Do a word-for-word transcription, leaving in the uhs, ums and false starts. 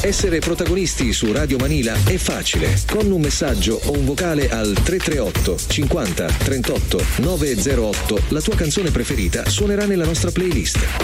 Essere protagonisti su Radio Manila è facile. Con un messaggio o un vocale al tre tre otto cinquanta trentotto nove zero otto la tua canzone preferita suonerà nella nostra playlist.